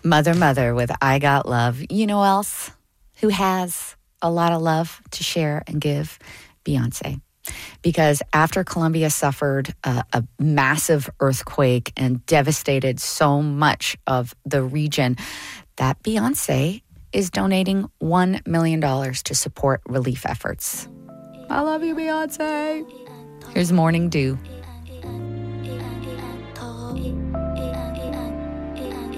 Mother, Mother with I Got Love. You know else who has a lot of love to share and give? Beyonce. Because after Colombia suffered a massive earthquake and devastated so much of the region, that Beyonce is donating $1 million to support relief efforts. I love you, Beyonce. Here's Morning Dew.